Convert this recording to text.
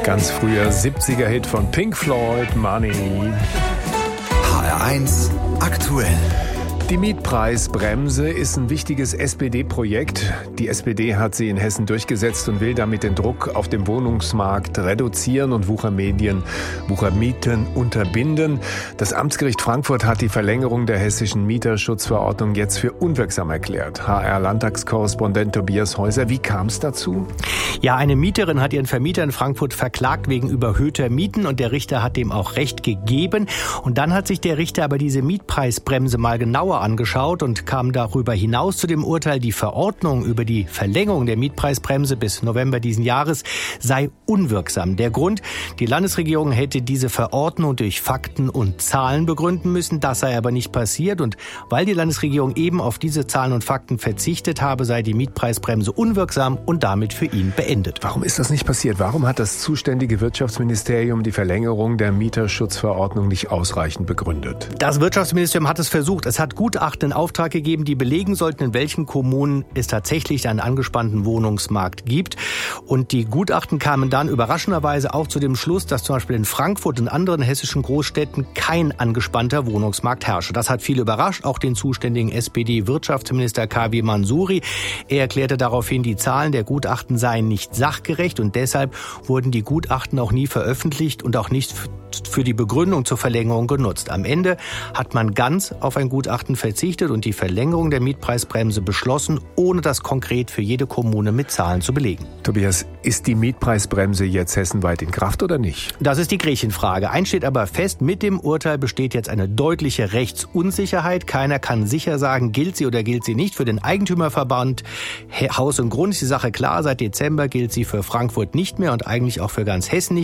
Ganz früher 70er-Hit von Pink Floyd, Money. HR1 aktuell. Die Mietpreisbremse ist ein wichtiges SPD-Projekt. Die SPD hat sie in Hessen durchgesetzt und will damit den Druck auf dem Wohnungsmarkt reduzieren und Wuchermieten unterbinden. Das Amtsgericht Frankfurt hat die Verlängerung der hessischen Mieterschutzverordnung jetzt für unwirksam erklärt. HR-Landtagskorrespondent Tobias Häuser, wie kam es dazu? Ja, eine Mieterin hat ihren Vermieter in Frankfurt verklagt wegen überhöhter Mieten und der Richter hat dem auch Recht gegeben. Und dann hat sich der Richter aber diese Mietpreisbremse mal genauer angeschaut und kam darüber hinaus zu dem Urteil, die Verordnung über die Verlängerung der Mietpreisbremse bis November diesen Jahres sei unwirksam. Der Grund, die Landesregierung hätte diese Verordnung durch Fakten und Zahlen begründen müssen. Das sei aber nicht passiert. Und weil die Landesregierung eben auf diese Zahlen und Fakten verzichtet habe, sei die Mietpreisbremse unwirksam und damit für ihn beendet. Warum ist das nicht passiert? Warum hat das zuständige Wirtschaftsministerium die Verlängerung der Mieterschutzverordnung nicht ausreichend begründet? Das Wirtschaftsministerium hat es versucht. Es hat Gutachten in Auftrag gegeben, die belegen sollten, in welchen Kommunen es tatsächlich einen angespannten Wohnungsmarkt gibt. Und die Gutachten kamen dann überraschenderweise auch zu dem Schluss, dass zum Beispiel in Frankfurt und anderen hessischen Großstädten kein angespannter Wohnungsmarkt herrsche. Das hat viele überrascht, auch den zuständigen SPD-Wirtschaftsminister Kavi Mansuri. Er erklärte daraufhin, die Zahlen der Gutachten seien nicht sachgerecht und deshalb wurden die Gutachten auch nie veröffentlicht und auch nicht für die Begründung zur Verlängerung genutzt. Am Ende hat man ganz auf ein Gutachten verzichtet und die Verlängerung der Mietpreisbremse beschlossen, ohne das konkret für jede Kommune mit Zahlen zu belegen. Tobias, ist die Mietpreisbremse jetzt hessenweit in Kraft oder nicht? Das ist die Gretchenfrage. Eins steht aber fest, mit dem Urteil besteht jetzt eine deutliche Rechtsunsicherheit. Keiner kann sicher sagen, gilt sie oder gilt sie nicht. Für den Eigentümerverband Haus und Grund ist die Sache klar. Seit Dezember gilt sie für Frankfurt nicht mehr und eigentlich auch für ganz Hessen nicht.